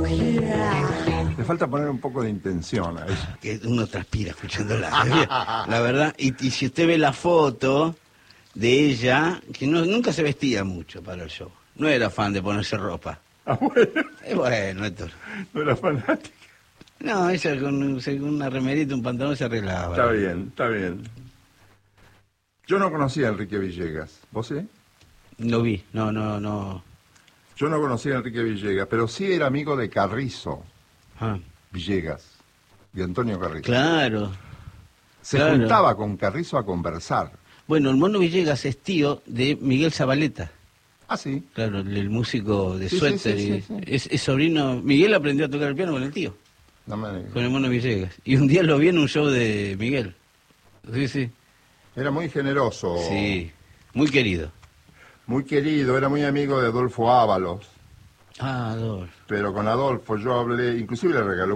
Le falta poner un poco de intención a eso. Que uno transpira escuchándola. La verdad, y si usted ve la foto de ella, que nunca se vestía mucho para el show. No era fan de ponerse ropa. Ah, bueno. Bueno, esto. No era fanática. No, ella con una remerita, un pantalón se arreglaba. Está bien, está bien. Yo no conocía a Enrique Villegas. ¿Vos sí? No vi, no. Yo no conocía a Enrique Villegas, pero sí era amigo de Carrizo Ah, Villegas, de Antonio Carrizo. claro. Se claro. juntaba con Carrizo a conversar. Bueno, el Mono Villegas es tío de Miguel Zabaleta. Ah, sí. Claro, el músico de Sí, suéter. sí. Es sobrino. Miguel aprendió a tocar el piano con el tío, No me... con el Mono Villegas. Y un día lo vi en un show de Miguel. Sí. Era muy generoso. Sí, muy querido. Muy querido, era muy amigo de Adolfo Ábalos. Ah, Adolfo. Pero con Adolfo yo hablé, inclusive le regaló